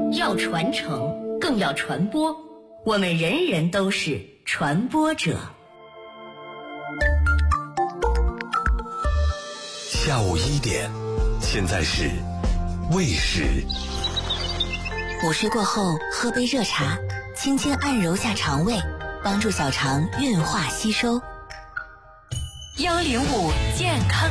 要传承，更要传播。我们人人都是传播者。 下午1点，现在是喂食。 午睡过后喝杯热茶，轻轻按揉下肠胃，帮助小肠运化吸收。 105健康